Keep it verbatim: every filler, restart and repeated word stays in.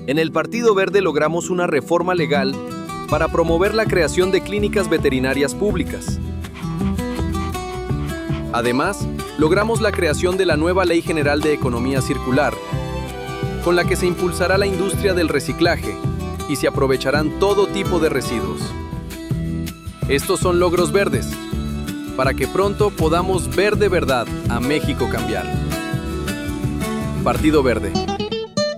En el Partido Verde logramos una reforma legal para promover la creación de clínicas veterinarias públicas. Además, logramos la creación de la nueva Ley General de Economía Circular, con la que se impulsará la industria del reciclaje y se aprovecharán todo tipo de residuos. Estos son logros verdes, para que pronto podamos ver de verdad a México cambiar. Partido Verde.